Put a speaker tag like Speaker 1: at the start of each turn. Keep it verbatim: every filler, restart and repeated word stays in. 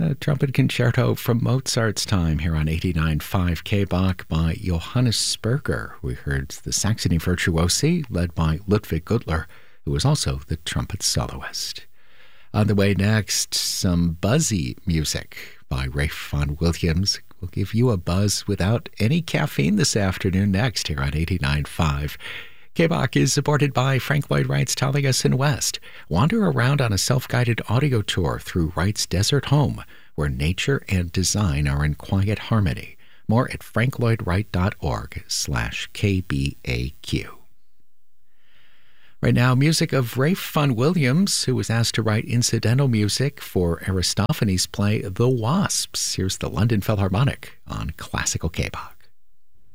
Speaker 1: A trumpet concerto from Mozart's time here on eighty-nine point five K B A C by Johannes Sperger. We heard the Saxony Virtuosi led by Ludwig Gudler, who was also the trumpet soloist. On the way next, some buzzy music by Ralph Vaughan Williams. We'll give you a buzz without any caffeine this afternoon next here on eighty-nine point five. K B A C is supported by Frank Lloyd Wright's Taliesin West. Wander around on a self-guided audio tour through Wright's Desert Home, where nature and design are in quiet harmony. More at franklloydwright.org slash KBAQ. Right now, music of Ralph Vaughan Williams, who was asked to write incidental music for Aristophanes' play The Wasps. Here's the London Philharmonic on Classical K B A C.